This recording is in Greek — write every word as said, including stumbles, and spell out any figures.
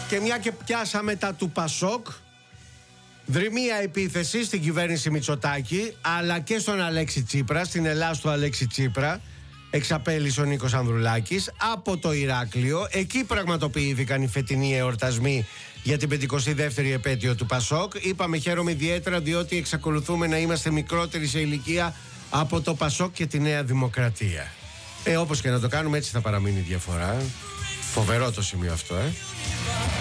Και μια και πιάσαμε τα του Πασόκ, δρυμία επίθεση στην κυβέρνηση Μητσοτάκη, αλλά και στον Αλέξη Τσίπρα, στην Ελλάδα του Αλέξη Τσίπρα. Εξαπέλυσε ο Νίκος Ανδρουλάκης από το Ηράκλειο. Εκεί πραγματοποιήθηκαν οι φετινοί εορτασμοί για την πεντηκοστή δεύτερη επέτειο του Πασόκ. Είπαμε χαίρομαι ιδιαίτερα διότι εξακολουθούμε να είμαστε μικρότεροι σε ηλικία από το Πασόκ και τη Νέα Δημοκρατία. Ε, όπως και να το κάνουμε, έτσι θα παραμείνει η διαφορά. Φοβερό το σημείο αυτό, ε.